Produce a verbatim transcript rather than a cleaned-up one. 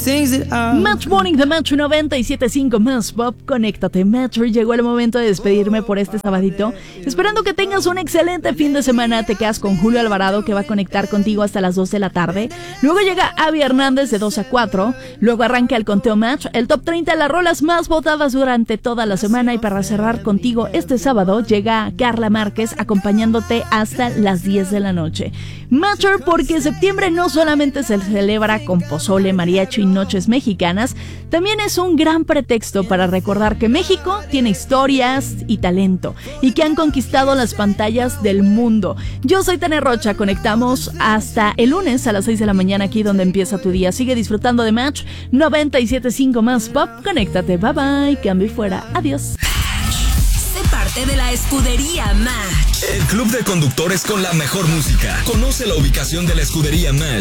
things that are... Match Morning de Match noventa y siete punto cinco más Pop, conéctate Metro. Llegó el momento de despedirme por este sabadito, esperando que tengas un excelente fin de semana. Te quedas con Julio Alvarado, que va a conectar contigo hasta las dos de la tarde. Luego llega Avi Hernández de dos a cuatro. Luego arranca el conteo Match, el top treinta de las rolas más votadas durante toda la semana. Y para cerrar contigo este sábado llega Carla Márquez acompañándote hasta las diez de la noche. Matcher, porque septiembre no solamente se celebra con pozole, mariachi y noches mexicanas, también es un gran pretexto para recordar que México tiene historias y talento y que han conquistado las pantallas del mundo. Yo soy Tania Rocha, conectamos hasta el lunes a las seis de la mañana aquí donde empieza tu día. Sigue disfrutando de Match noventa y siete punto cinco más Pop, conéctate, bye bye, cambio y fuera, adiós. Sé parte de la escudería Match, el club de conductores con la mejor música. Conoce la ubicación de la escudería Match